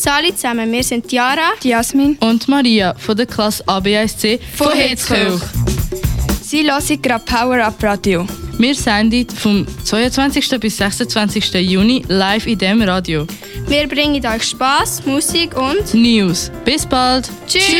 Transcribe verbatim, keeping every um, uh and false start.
Sali zusammen. Wir sind Jara, Jasmin und Maria von der Klasse A B eins C von Hetzkirch. Sie hören gerade Power Up Radio. Wir senden vom zweiundzwanzigsten bis sechsundzwanzigsten Juni live in diesem Radio. Wir bringen euch Spass, Musik und News. Bis bald. Tschüss!